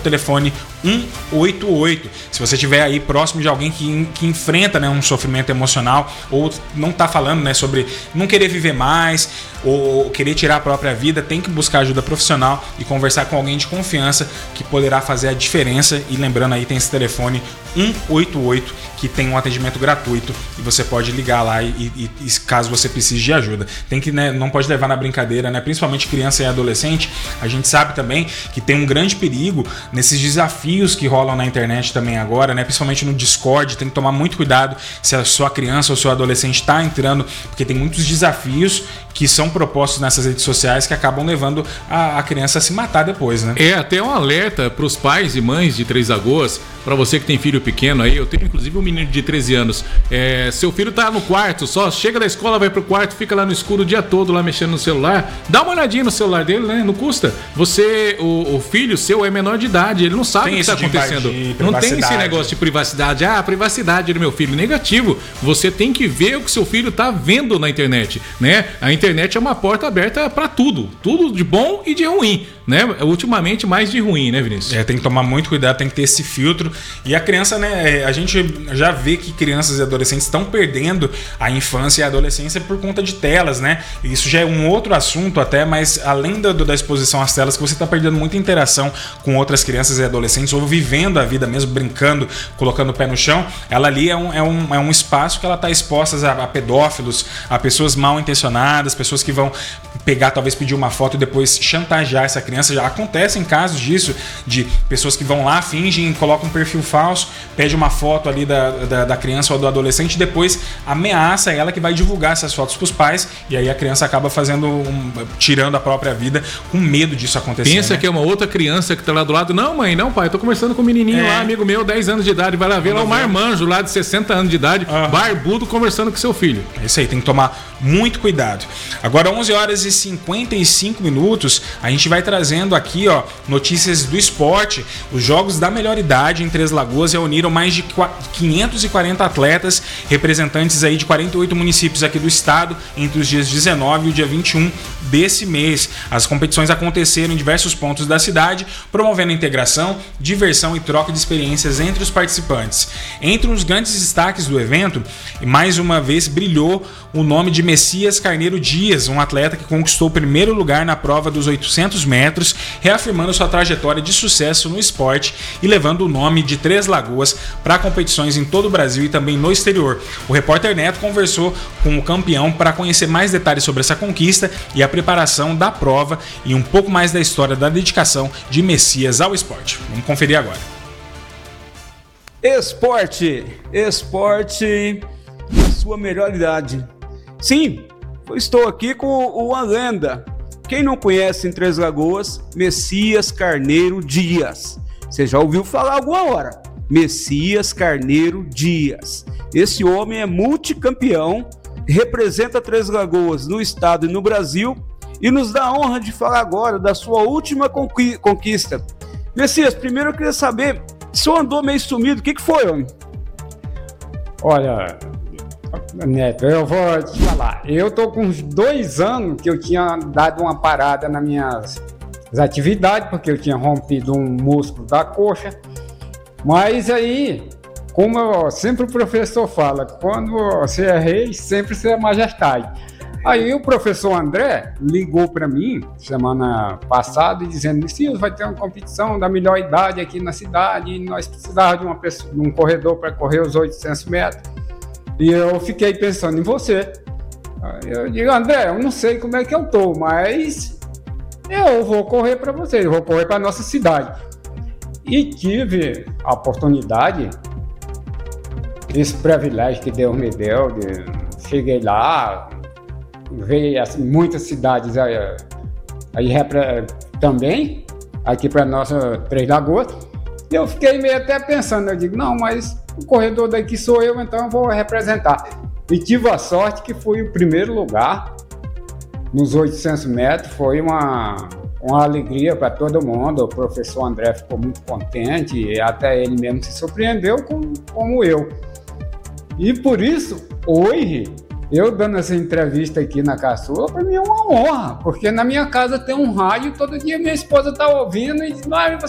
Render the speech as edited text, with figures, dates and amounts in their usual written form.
telefone 188. Se você estiver aí próximo de alguém que enfrenta, né, um sofrimento emocional ou não está falando, né, sobre não querer viver mais ou querer tirar a própria vida, tem que buscar ajuda profissional e conversar com alguém de confiança que poderá fazer a diferença. E lembrando aí, tem esse telefone 188 que tem um atendimento gratuito e você pode ligar lá e caso você precise de ajuda. Tem que, né, não pode levar na brincadeira, né? Principalmente criança e adolescente. A gente sabe também que tem um grande perigo nesses desafios que rolam na internet também agora, né? Principalmente no Discord. Tem que tomar muito cuidado se a sua criança ou seu adolescente está entrando, porque tem muitos desafios que são propostos nessas redes sociais que acabam levando a criança a se matar depois, né? É até um alerta para os pais e mães de Três Lagoas, para você que tem filho pequeno aí. Eu tenho inclusive um menino de 13 anos. Seu filho tá no quarto, só chega da escola, vai pro quarto, fica lá no escuro o dia todo lá mexendo no celular. Dá uma olhadinha no celular dele, né? Não custa. O filho seu é menor de idade, ele não sabe o que está acontecendo. Não tem esse negócio de privacidade. A privacidade do meu filho, negativo. Você tem que ver o que seu filho tá vendo na internet, né? A internet é uma porta aberta para tudo de bom e de ruim, né? Ultimamente mais de ruim, né, Vinícius? Tem que tomar muito cuidado, tem que ter esse filtro. E a criança, né, a gente já vê que crianças e adolescentes estão perdendo a infância e a adolescência por conta de telas, né? Isso já é um outro assunto até, mas além da exposição às telas, que você está perdendo muita interação com outras crianças e adolescentes, ou vivendo a vida mesmo, brincando, colocando o pé no chão, ela ali é um espaço que ela está exposta a pedófilos, a pessoas mal intencionadas, pessoas que vão pegar, talvez pedir uma foto e depois chantagear essa criança. Já acontecem casos disso, de pessoas que vão lá, fingem, colocam um perfil falso, pede uma foto ali da criança ou do adolescente e depois ameaça ela que vai divulgar essas fotos para os pais, e aí a criança acaba tirando a própria vida com medo disso acontecer. Pensa, né, que é uma outra criança que tá lá do lado. Não, mãe, não, pai, tô conversando com um menininho lá, amigo meu, 10 anos de idade, vai lá ver lá o marmanjo lá de 60 anos de idade, barbudo, conversando com seu filho. É isso aí, tem que tomar muito cuidado. Agora 11 horas e 55 minutos, a gente vai trazendo aqui, notícias do esporte. Os Jogos da Melhor Idade em Três Lagoas reuniram mais de 540 atletas, representantes aí de 48 municípios aqui do estado, entre os dias 19 e o dia 21 desse mês. As competições aconteceram em diversos pontos da cidade, promovendo integração, diversão e troca de experiências entre os participantes. Entre os grandes destaques do evento, mais uma vez brilhou o nome de Messias Carneiro Dias, um atleta que conquistou o primeiro lugar na prova dos 800 metros, reafirmando sua trajetória de sucesso no esporte e levando o nome de Três Lagoas para competições em todo o Brasil e também no exterior. O repórter Neto conversou com o campeão para conhecer mais detalhes sobre essa conquista e a preparação da prova e um pouco mais da história da dedicação de Messias ao esporte. Vamos conferir agora. Esporte, sua melhor idade. Sim, eu estou aqui com uma lenda. Quem não conhece em Três Lagoas, Messias Carneiro Dias. Você já ouviu falar alguma hora? Messias Carneiro Dias. Esse homem é multicampeão, representa Três Lagoas no estado e no Brasil e nos dá a honra de falar agora da sua última conquista. Messias, primeiro eu queria saber, o senhor andou meio sumido, o que foi, homem? Olha, Neto, eu vou te falar, eu tô com uns 2 anos que eu tinha dado uma parada nas minhas atividades, porque eu tinha rompido um músculo da coxa, mas aí, como sempre o professor fala, quando você é rei, sempre você é majestade. Aí o professor André ligou para mim semana passada e dizendo: Messias, vai ter uma competição da melhor idade aqui na cidade e nós precisávamos de um corredor para correr os 800 metros. E eu fiquei pensando em você. Eu digo: André, eu não sei como é que eu tô, mas eu vou correr para você, eu vou correr para nossa cidade. E tive a oportunidade, esse privilégio que Deus me deu, cheguei lá, veio assim, muitas cidades aí também, aqui para nossa Três Lagoas, e eu fiquei meio até pensando, eu digo: não, mas o corredor daqui sou eu, então eu vou representar. E tive a sorte que fui o primeiro lugar nos 800 metros, foi uma alegria para todo mundo. O professor André ficou muito contente e até ele mesmo se surpreendeu como eu. E por isso, hoje, eu dando essa entrevista aqui na Caçula, para mim é uma honra, porque na minha casa tem um rádio, todo dia minha esposa está ouvindo e diz: